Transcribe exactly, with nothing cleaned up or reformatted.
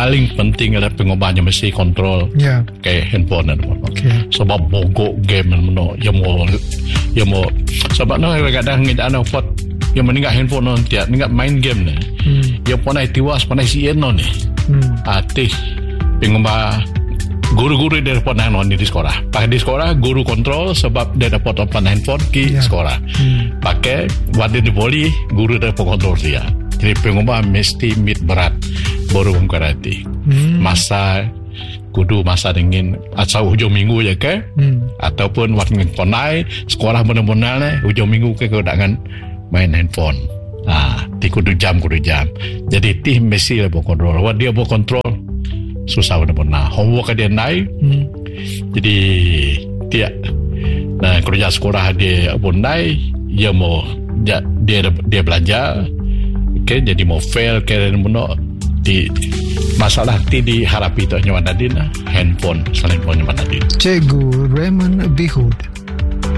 paling penting adalah pengubahnya mesti kontrol Ya. ke handphone dan mono. Okay. Sebab bogok game dan mono, yang mau, yang mau. Sebab no kadang kita anak pot yang meninggal handphone non tiap, meninggal main game ni. Hmm. Yang panai tiwas, panai sien non ni. Hmm. Atih pengubah guru-guru dia dapat non di sekolah. Pakai di sekolah guru kontrol sebab dia dapat open handphone ke Ya. sekolah. Hmm. Pakai wadah di poli guru dapat kontrol dia. Jadi pengubah mesti mit berat baru mengkarati. Hmm. Masa kudu masa dingin asal hujung minggu je ke Hmm. ataupun waktu ponai sekolah benar-benar ni hujung minggu ke kedangan main handphone. Ah, ti kudu jam kudu jam. Jadi ti mesti lah berkontrol. Wah dia berkontrol susah benar-benar. Homework dia naik. Hmm. Jadi dia nah kerja sekolah dia pun naik. Dia mau dia dia, dia belajar. Okay, jadi mau fail ke dan benar di masalah ti diharapi tu nyawa dadin handphone selain pun nyawa dadin. Cikgu Raymond Bihud.